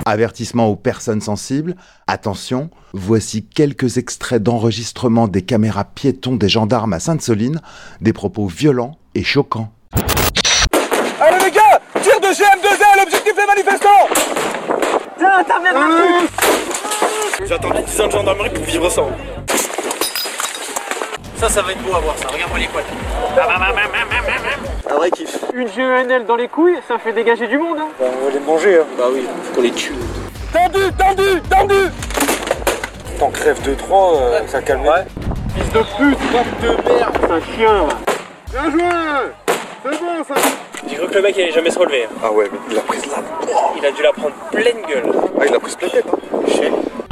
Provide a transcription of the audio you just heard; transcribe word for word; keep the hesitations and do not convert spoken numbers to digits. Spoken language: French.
Avertissement aux personnes sensibles, attention, voici quelques extraits d'enregistrement des caméras piétons des gendarmes à Sainte-Soline, des propos violents et choquants. Allez les gars, tir de G M deux L, objectif les manifestants. Tiens, t'as J'ai attendu dix ans de gendarmerie pour vivre ça. Ça, ça va être beau à voir ça, regarde-moi les quads. Un vrai kiff. Une G E N L dans les couilles, ça fait dégager du monde hein. Bah, on va les manger hein. Bah oui, faut qu'on les tue. Tendu, tendu, tendu. T'en crèves deux trois, euh, ça calme. Ouais. Fils de pute, fuck de merde, c'est un chien là. Bien joué. C'est bon ça. J'ai cru que le mec il allait jamais se relever. Hein. Ah ouais, mais il a pris de la... Il a dû la prendre pleine gueule. Ah il a pris ce plein tête hein. Je sais.